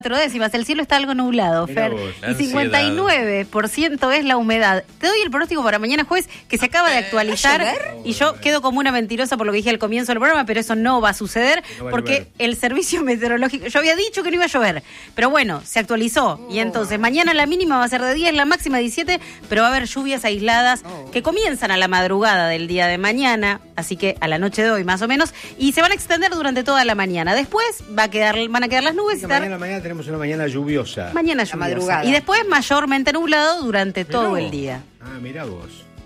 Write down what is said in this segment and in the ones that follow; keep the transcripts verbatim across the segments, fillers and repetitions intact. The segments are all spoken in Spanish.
décimas, el cielo está algo nublado, Mirá Fer, vos, y cincuenta y nueve por ciento es la humedad. Te doy el pronóstico para mañana jueves, que se acaba de actualizar, y yo quedo como una mentirosa por lo que dije al comienzo del programa, pero eso no va a suceder, No va a porque llover. el servicio meteorológico, yo había dicho que no iba a llover, pero bueno, se actualizó, y entonces mañana la mínima va a ser de diez, la máxima de diecisiete, pero va a haber lluvias aisladas que comienzan a la madrugada del día de mañana, así que a la noche de hoy más o menos, y se van a extender durante toda la mañana. Después va a quedar, van a quedar las nubes y estar... Mañana, mañana tenemos una mañana lluviosa. Mañana lluviosa. madrugada. Y después mayormente nublado durante Mirá todo vos. el día. Ah, mirá vos.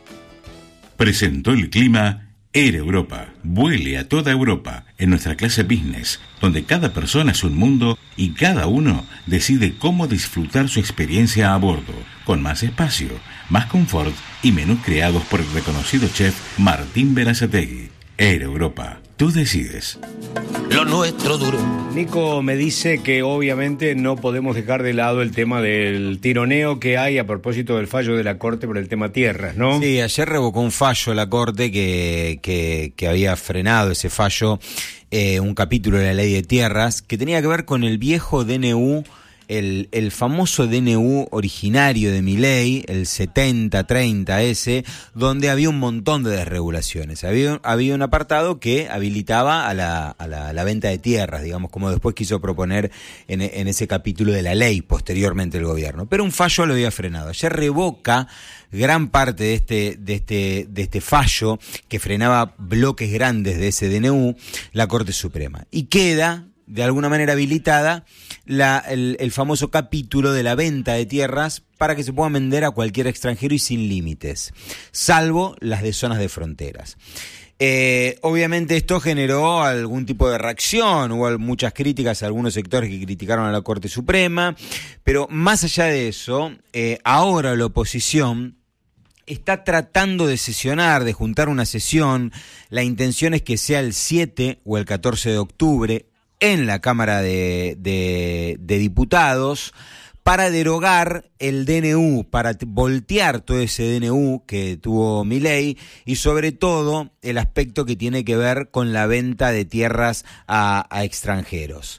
Presentó el clima Air Europa. Vuele a toda Europa en nuestra clase business, donde cada persona es un mundo y cada uno decide cómo disfrutar su experiencia a bordo, con más espacio, más confort y menús creados por el reconocido chef Martín Berazategui. Air Europa. Tú decides. Lo nuestro duro. Nico me dice que obviamente no podemos dejar de lado el tema del tironeo que hay a propósito del fallo de la Corte por el tema tierras, ¿no? Sí, ayer revocó un fallo la Corte que, que, que había frenado ese fallo, eh, un capítulo de la Ley de Tierras, que tenía que ver con el viejo D N U, el, el famoso D N U originario de Milei, el setenta treinta ese, donde había un montón de desregulaciones. Había, había un apartado que habilitaba a la, a la, a la venta de tierras, digamos, como después quiso proponer en, en ese capítulo de la ley, posteriormente el gobierno. Pero un fallo lo había frenado. Ayer revoca gran parte de este, de este, de este fallo que frenaba bloques grandes de ese D N U, la Corte Suprema. Y queda, de alguna manera habilitada, la, el, el famoso capítulo de la venta de tierras para que se puedan vender a cualquier extranjero y sin límites, salvo las de zonas de fronteras. Eh, obviamente esto generó algún tipo de reacción, hubo muchas críticas a algunos sectores que criticaron a la Corte Suprema, pero más allá de eso, eh, ahora la oposición está tratando de sesionar, de juntar una sesión. La intención es que sea el siete o el catorce de octubre en la Cámara de, de, de Diputados para derogar el D N U, para voltear todo ese D N U que tuvo Milei y sobre todo el aspecto que tiene que ver con la venta de tierras a, a extranjeros.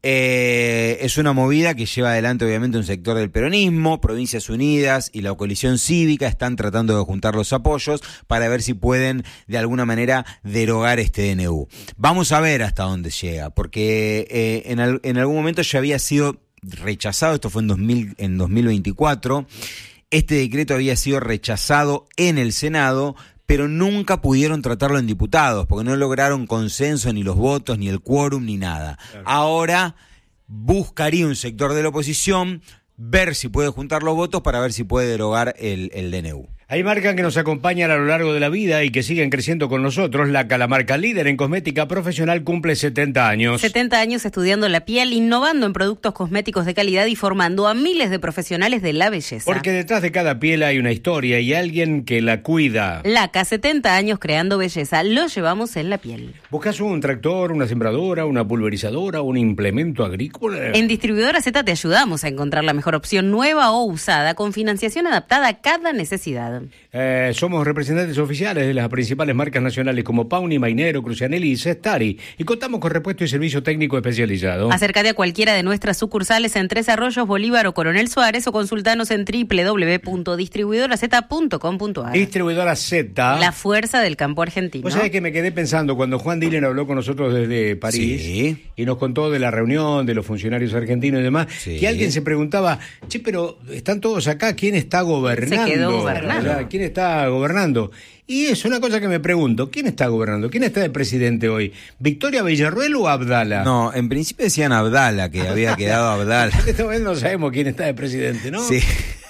Eh, es una movida que lleva adelante obviamente un sector del peronismo, Provincias Unidas y la coalición cívica están tratando de juntar los apoyos para ver si pueden de alguna manera derogar este D N U. Vamos a ver hasta dónde llega, porque eh, en, al, en algún momento ya había sido rechazado, esto fue en, dos mil, en dos mil veinticuatro, este decreto había sido rechazado en el Senado, pero nunca pudieron tratarlo en diputados, porque no lograron consenso, ni los votos, ni el quórum, ni nada. Claro. Ahora buscaría un sector de la oposición ver si puede juntar los votos para ver si puede derogar el, el D N U. Hay marcas que nos acompañan a lo largo de la vida y que siguen creciendo con nosotros. La Calamarca, líder en cosmética profesional, cumple setenta años. setenta años estudiando la piel, innovando en productos cosméticos de calidad y formando a miles de profesionales de la belleza. Porque detrás de cada piel hay una historia y alguien que la cuida. Laca, setenta años creando belleza, lo llevamos en la piel. ¿Buscas un tractor, una sembradora, una pulverizadora, un implemento agrícola? En Distribuidora Z te ayudamos a encontrar la mejor opción nueva o usada con financiación adaptada a cada necesidad. Eh, somos representantes oficiales de las principales marcas nacionales como Pauni, Mainero, Crucianelli y Cestari y contamos con repuesto y servicio técnico especializado. Acércate a cualquiera de nuestras sucursales en Tres Arroyos, Bolívar o Coronel Suárez o consultanos en doble u doble u doble u punto distribuidora z punto com punto a r. Distribuidora Z. La fuerza del campo argentino. Vos sabés que me quedé pensando cuando Juan Dillon habló con nosotros desde París, sí, y nos contó de la reunión de los funcionarios argentinos y demás, sí, que alguien se preguntaba, che, pero están todos acá, ¿quién está gobernando? Se quedó gobernando. O sea, ¿quién está gobernando? Y es una cosa que me pregunto, ¿quién está gobernando? ¿Quién está de presidente hoy? ¿Victoria Villarruel o Abdala? No, en principio decían Abdala, que había quedado Abdala. En este momento no sabemos quién está de presidente, ¿no? Sí.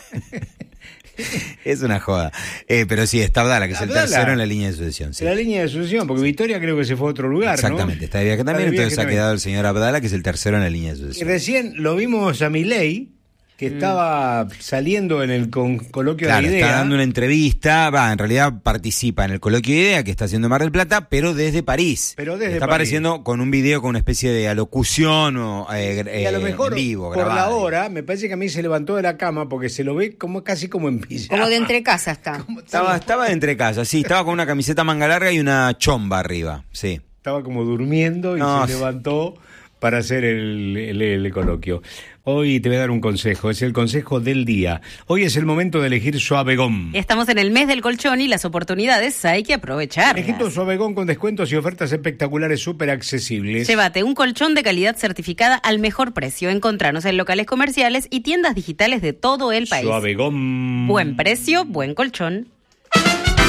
Es una joda. Eh, pero sí, está Abdala, que es Abdala, el tercero en la línea de sucesión. Sí. En la línea de sucesión, porque Victoria creo que se fue a otro lugar, exactamente, ¿no? está de viaje también, Está de viaje entonces ha también. quedado el señor Abdala, que es el tercero en la línea de Y sucesión. recién lo vimos a Milei, que estaba saliendo en el con, coloquio Claro, de IDEA. está dando una entrevista, va, en realidad participa en el coloquio de IDEA que está haciendo en Mar del Plata, pero desde París. Pero desde está París. apareciendo con un video con una especie de alocución o eh, Y a lo eh, mejor, en vivo, por grabada. la hora, me parece que a mí se levantó de la cama porque se lo ve como casi como en pijama. Como de entre casa está. Estaba, estaba de entre casa, sí, estaba con una camiseta manga larga y una chomba arriba, sí. Estaba como durmiendo y No, se levantó para hacer el, el, el coloquio. Hoy te voy a dar un consejo, es el consejo del día. Hoy es el momento de elegir Suavegón. Estamos en el mes del colchón y las oportunidades hay que aprovecharlas. Elegí tu Suavegón con descuentos y ofertas espectaculares súper accesibles. Llévate un colchón de calidad certificada al mejor precio. Encontranos en locales comerciales y tiendas digitales de todo el país. Suavegón. Buen precio, buen colchón.